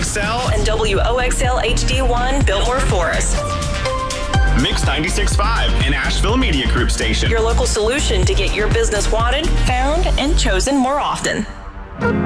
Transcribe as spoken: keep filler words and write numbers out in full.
X L and W O X L H D one, Biltmore Forest. Mix ninety-six point five, an Asheville Media Group station. Your local solution to get your business wanted, found, and chosen more often.